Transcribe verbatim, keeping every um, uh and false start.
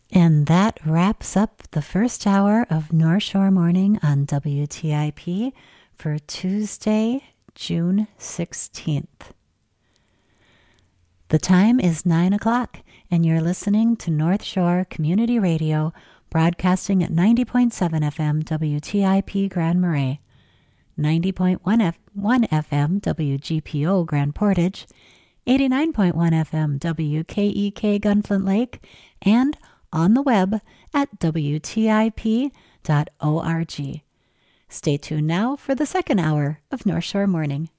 And that wraps up the first hour of North Shore Morning on W T I P for Tuesday, June sixteenth. The time is nine o'clock, and you're listening to North Shore Community Radio, broadcasting at ninety point seven F M W T I P Grand Marais, ninety point one F M W G P O Grand Portage, eighty-nine point one F M W K E K Gunflint Lake, and on the web at W T I P dot org. Stay tuned now for the second hour of North Shore Morning.